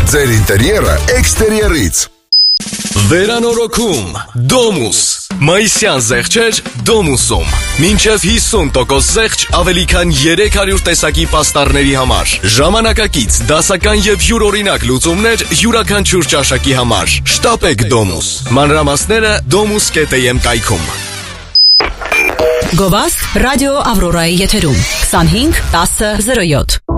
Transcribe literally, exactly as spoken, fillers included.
Ձեր ինտերիերը էքստերիերից։ Վերանորոգում Domus Մայիսյան զեղչեր Domus-ում Մինչև հիսուն տոկոս զեղչ ավելի քան երեք հարյուր տեսակի պաստառների համար Ժամանակակից, դասական և յուրօրինակ լուծումներ յուրաքանչյուր ճաշակի համար Շտապեք Domus Մանրամասները domus կետ am կայքում Գովազդ ռադիո Ավրորայի եթերում քսանհինգ տասը զրո յոթ